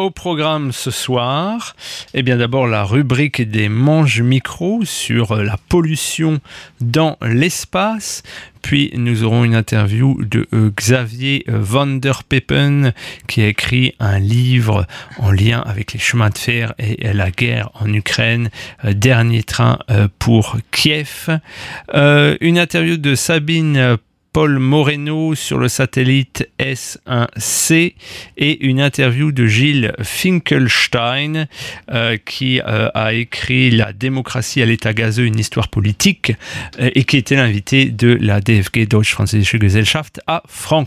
Au programme ce soir, eh bien d'abord la rubrique des mange-micros sur la pollution dans l'espace. Puis nous aurons une interview de Xavier van der Peppen qui a écrit un livre en lien avec les chemins de fer et la guerre en Ukraine, Dernier train pour Kiev. Une interview de Sabine Paul Moreno sur le satellite S1C et une interview de Gilles Finkelstein qui a écrit La démocratie à l'état gazeux, une histoire politique et qui était l'invité de la DFG Deutsch-Französische Gesellschaft à Francfort.